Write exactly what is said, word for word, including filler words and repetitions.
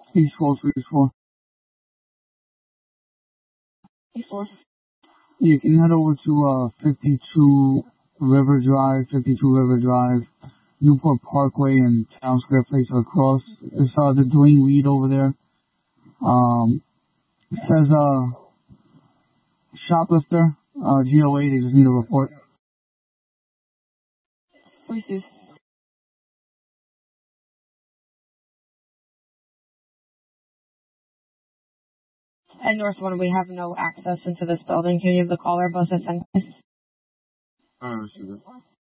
East four, East four. East four. Yeah, can you head over to uh fifty-two River Drive, fifty-two River Drive, Newport Parkway, and Town Square Place across. It's uh the Dwayne Weed over there. Um, it says uh shoplifter, uh G O A. They just need a report. Received. At North One, we have no access into this building. Can you give the caller both a sentence? I received it.